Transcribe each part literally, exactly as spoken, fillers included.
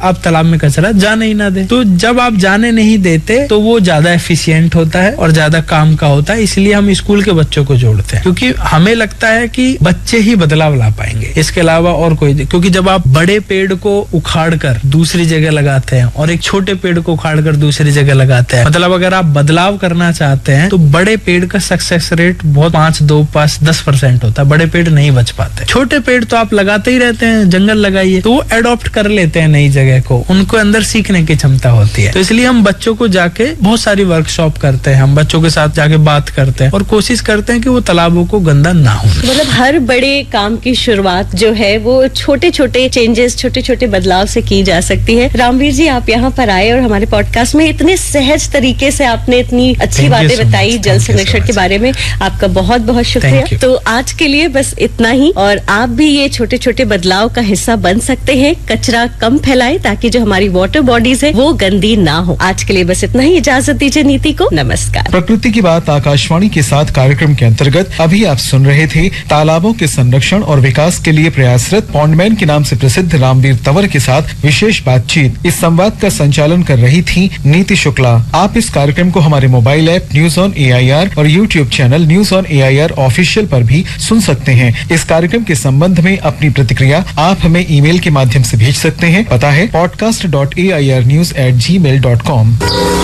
आप तालाब में कचरा जाने ही ना दे। तो जब आप जाने नहीं देते तो वो ज्यादा एफिशिएंट होता है और ज्यादा काम का होता है, इसलिए हम स्कूल के बच्चों को जोड़ते हैं, क्योंकि हमें लगता है कि बच्चे ही बदलाव ला पाएंगे, इसके अलावा और कोई। क्योंकि जब आप बड़े पेड़ को उखाड़ कर दूसरी जगह लगाते हैं और एक छोटे पेड़ को उखाड़ कर दूसरी जगह लगाते हैं, मतलब अगर आप बदलाव करना चाहते हैं तो बड़े पेड़ का सक्सेस रेट बहुत पांच दो पांच दस परसेंट होता है, बड़े पेड़ नहीं बच पाते। छोटे पेड़ तो आप लगाते ही रहते हैं, जंगल लगाइए, तो वो एडॉप्ट कर लेते हैं नई जगह को, उनको अंदर सीखने की क्षमता होती है। तो इसलिए हम बच्चों को जाके बहुत सारी वर्कशॉप करते हैं, हम बच्चों के साथ जाके बात करते हैं और कोशिश करते हैं कि वो तालाबों को गंदा ना हो। मतलब हर बड़े काम की शुरुआत जो है वो छोटे छोटे चेंजेस, छोटे छोटे बदलाव से की जा सकती है। रामवीर जी, आप यहाँ पर आए और हमारे पॉडकास्ट में इतने सहज तरीके से आपने इतनी अच्छी बातें बताई जल संरक्षण के बारे में, आपका बहुत बहुत शुक्रिया। तो आज के लिए बस इतना ही, और आप भी ये छोटे छोटे बदलाव का हिस्सा बन सकते हैं। कचरा कम फैलाएं ताकि जो हमारी वाटर बॉडीज है वो गंदी ना हो। आज के लिए बस इतना ही, इजाजत दीजिए नीति को, नमस्कार। प्रकृति की बात आकाशवाणी के साथ कार्यक्रम के अंतर्गत अभी आप सुन रहे थे तालाबों के संरक्षण और विकास के लिए प्रयासरत पॉन्डमैन के नाम से प्रसिद्ध रामवीर तंवर के साथ विशेष बातचीत। इस संवाद का संचालन कर रही थी नीति शुक्ला। आप इस कार्यक्रम को हमारे mobile app news on A I R और YouTube channel news on A I R official पर भी सुन सकते हैं। इस कार्यक्रम के संबंध में अपनी प्रतिक्रिया आप हमें ईमेल के माध्यम से भेज सकते हैं। पता है podcast dot A I R news at ji mail dot com.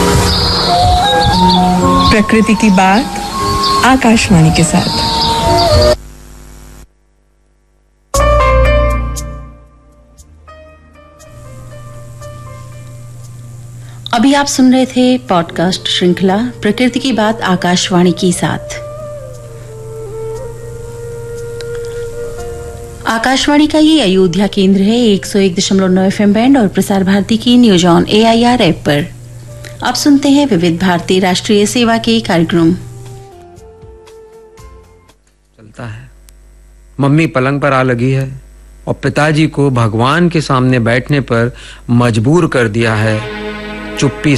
प्रकृति की बात आकाशवाणी के साथ। अभी आप सुन रहे थे पॉडकास्ट श्रृंखला प्रकृति की बात आकाशवाणी के साथ। आकाशवाणी का ये अयोध्या केंद्र है एक सौ एक दशमलव नौ एफ एम बैंड और प्रसार भारती की news on A I R app पर। अब सुनते हैं विविध भारती राष्ट्रीय सेवा के कार्यक्रम। चलता है, मम्मी पलंग पर आ लगी है और पिताजी को भगवान के सामने बैठने पर मजबूर कर दिया है। चुप्पी